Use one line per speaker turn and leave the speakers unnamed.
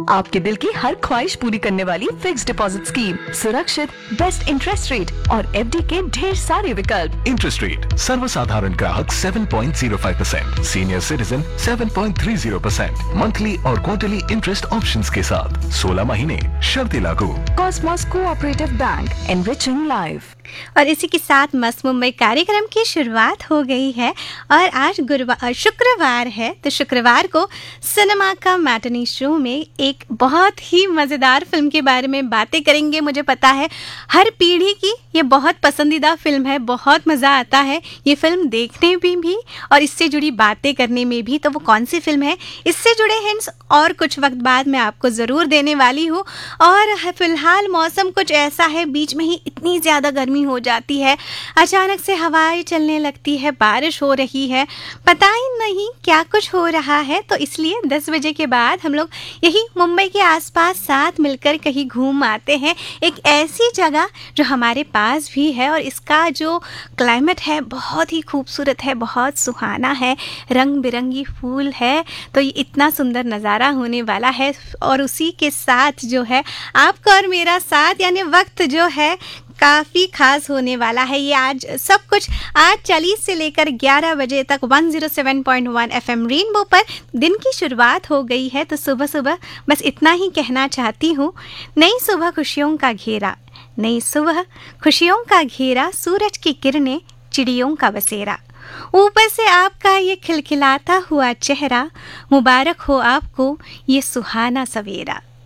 आपके दिल की हर ख्वाहिश पूरी करने वाली फिक्स डिपॉजिट स्कीम, सुरक्षित, बेस्ट इंटरेस्ट रेट और एफडी के ढेर सारे विकल्प।
इंटरेस्ट रेट सर्वसाधारण ग्राहक 7.05%, सीनियर सिटीजन 7.30%, मंथली और क्वार्टरली इंटरेस्ट ऑप्शंस के साथ 16 महीने, शर्तें लागू।
Cosmos cooperative bank, enriching life.
और इसी के साथ मस्त मुंबई कार्यक्रम की शुरुआत हो गई है और आज शुक्रवार है, तो शुक्रवार को सिनेमा का मैटनी शो में एक बहुत ही मज़ेदार फिल्म के बारे में बातें करेंगे। मुझे पता है हर पीढ़ी की ये बहुत पसंदीदा फिल्म है, बहुत मज़ा आता है ये फिल्म देखने में भी और इससे जुड़ी बातें करने में भी। तो वो कौन सी फिल्म है, इससे जुड़े हिंट्स और कुछ वक्त बाद मैं आपको ज़रूर देने वाली हूँ। और फिलहाल मौसम कुछ ऐसा है, बीच में ही इतनी ज़्यादा गर्मी हो जाती है, अचानक से हवाएं चलने लगती है, बारिश हो रही है, पता ही नहीं क्या कुछ हो रहा है। तो इसलिए 10 बजे के बाद हम लोग यही मुंबई के आसपास साथ मिलकर कहीं घूम आते हैं, एक ऐसी जगह जो हमारे पास भी है और इसका जो क्लाइमेट है बहुत ही खूबसूरत है, बहुत सुहाना है, रंग बिरंगी फूल है। तो ये इतना सुंदर नज़ारा होने वाला है और उसी के साथ जो है आपका और मेरा साथ यानी वक्त जो है काफ़ी खास होने वाला है। ये आज सब कुछ 8:40 से लेकर 11 बजे तक 107.1 FM रेनबो पर दिन की शुरुआत हो गई है। तो सुबह सुबह बस इतना ही कहना चाहती हूँ, नई सुबह खुशियों का घेरा, नई सुबह खुशियों का घेरा, सूरज की किरणें, चिड़ियों का बसेरा, ऊपर से आपका ये खिलखिलाता हुआ चेहरा, मुबारक हो आपको ये सुहाना सवेरा।